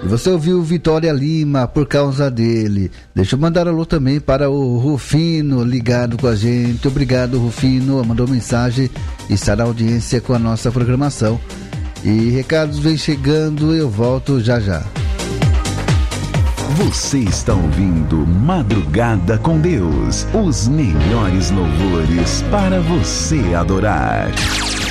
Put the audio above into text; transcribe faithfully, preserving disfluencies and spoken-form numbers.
Você ouviu Vitória Lima por causa dele. Deixa eu mandar alô também para o Rufino ligado com a gente. Obrigado, Rufino. Mandou mensagem e está na audiência com a nossa programação. E recados vem chegando, eu volto já já. Você está ouvindo Madrugada com Deus, os melhores louvores para você adorar.